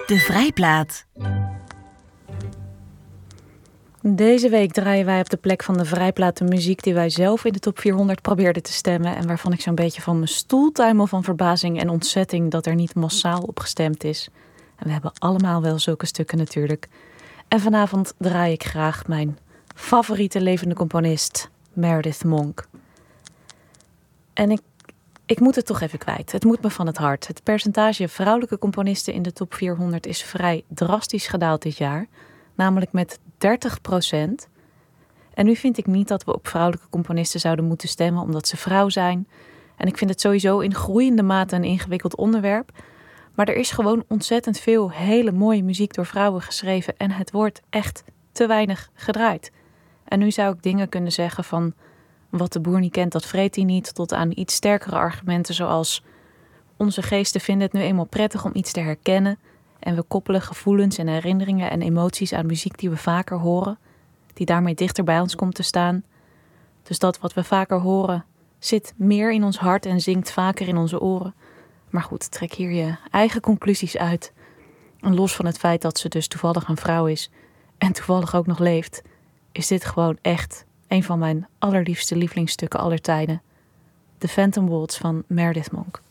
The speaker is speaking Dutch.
De Vrijplaat. Deze week draaien wij op de plek van de Vrijplaat de muziek die wij zelf in de top 400 probeerden te stemmen en waarvan ik zo'n beetje van mijn stoel tuimel van verbazing en ontzetting dat er niet massaal op gestemd is. En we hebben allemaal wel zulke stukken natuurlijk. En vanavond draai ik graag mijn favoriete levende componist, Meredith Monk. En ik moet het toch even kwijt. Het moet me van het hart. Het percentage vrouwelijke componisten in de top 400 is vrij drastisch gedaald dit jaar. Namelijk met 30%. En nu vind ik niet dat we op vrouwelijke componisten zouden moeten stemmen omdat ze vrouw zijn. En ik vind het sowieso in groeiende mate een ingewikkeld onderwerp. Maar er is gewoon ontzettend veel hele mooie muziek door vrouwen geschreven. En het wordt echt te weinig gedraaid. En nu zou ik dingen kunnen zeggen van wat de boer niet kent, dat vreet hij niet. Tot aan iets sterkere argumenten zoals onze geesten vinden het nu eenmaal prettig om iets te herkennen. En we koppelen gevoelens en herinneringen en emoties aan muziek die we vaker horen. Die daarmee dichter bij ons komt te staan. Dus dat wat we vaker horen zit meer in ons hart en zingt vaker in onze oren. Maar goed, trek hier je eigen conclusies uit. En los van het feit dat ze dus toevallig een vrouw is en toevallig ook nog leeft, is dit gewoon echt een van mijn allerliefste lievelingsstukken aller tijden. The Phantom Waltz van Meredith Monk.